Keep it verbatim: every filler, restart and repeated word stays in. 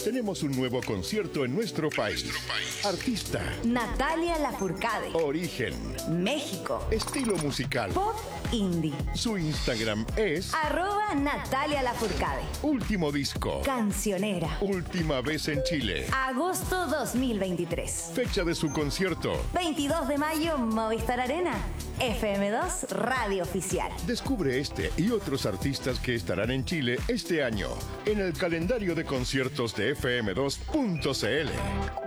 Tenemos un nuevo concierto en nuestro país. Artista. Natalia Lafourcade. Origen. México. Estilo musical. Pop indie. Su Instagram es Arroba Natalia Lafourcade. Último disco. Cancionera. Última vez en Chile. Agosto dos mil veintitrés. Fecha de su concierto. veintidós de mayo, Movistar Arena. F M dos Radio Oficial. Descubre este y otros artistas que estarán en Chile este año en el calendario de conciertos de F M dos punto C L.